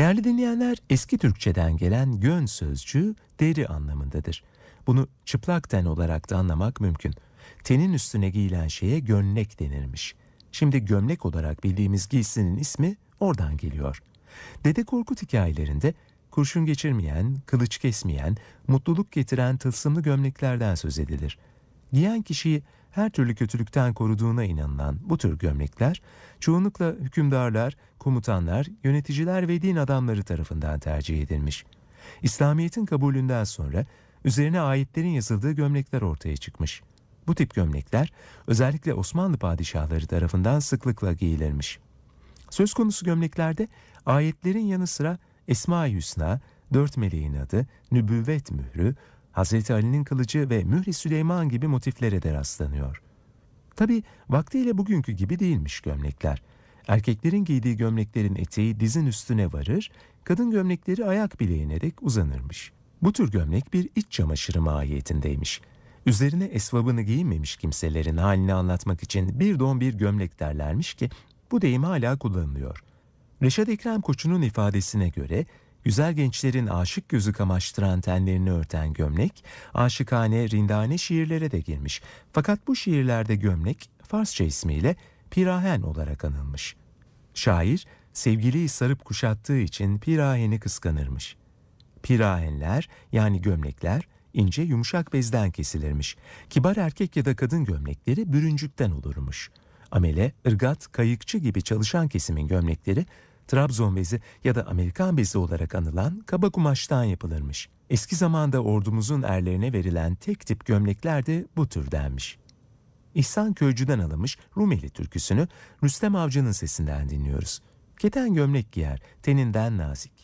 Değerli dinleyenler, eski Türkçeden gelen gön sözcüğü deri anlamındadır. Bunu çıplak ten olarak da anlamak mümkün. Tenin üstüne giyilen şeye gömlek denirmiş. Şimdi gömlek olarak bildiğimiz giysinin ismi oradan geliyor. Dede Korkut hikayelerinde kurşun geçirmeyen, kılıç kesmeyen, mutluluk getiren tılsımlı gömleklerden söz edilir. Giyen kişiyi her türlü kötülükten koruduğuna inanılan bu tür gömlekler, çoğunlukla hükümdarlar, komutanlar, yöneticiler ve din adamları tarafından tercih edilmiş. İslamiyet'in kabulünden sonra üzerine ayetlerin yazıldığı gömlekler ortaya çıkmış. Bu tip gömlekler özellikle Osmanlı padişahları tarafından sıklıkla giyilirmiş. Söz konusu gömleklerde ayetlerin yanı sıra Esma-i Hüsna, dört meleğin adı, nübüvvet mührü, Hazreti Ali'nin kılıcı ve Mühri Süleyman gibi motiflere de rastlanıyor. Tabi vaktiyle bugünkü gibi değilmiş gömlekler. Erkeklerin giydiği gömleklerin eteği dizin üstüne varır, kadın gömlekleri ayak bileğine dek uzanırmış. Bu tür gömlek bir iç çamaşırı mahiyetindeymiş. Üzerine esvabını giyinmemiş kimselerin halini anlatmak için bir don bir gömlek derlermiş ki bu deyim hala kullanılıyor. Reşat Ekrem Koçu'nun ifadesine göre güzel gençlerin aşık gözü kamaştıran tenlerini örten gömlek, aşıkane, rindane şiirlere de girmiş. Fakat bu şiirlerde gömlek Farsça ismiyle pirahen olarak anılmış. Şair, sevgiliyi sarıp kuşattığı için piraheni kıskanırmış. Pirahenler yani gömlekler ince yumuşak bezden kesilirmiş. Kibar erkek ya da kadın gömlekleri bürüncükten olurmuş. Amele, ırgat, kayıkçı gibi çalışan kesimin gömlekleri Trabzon bezi ya da Amerikan bezi olarak anılan kaba kumaştan yapılırmış. Eski zamanda ordumuzun erlerine verilen tek tip gömlekler de bu türdenmiş. İhsan Köycü'den alınmış Rumeli türküsünü Rüstem Avcı'nın sesinden dinliyoruz. Keten gömlek giyer, teninden nazik.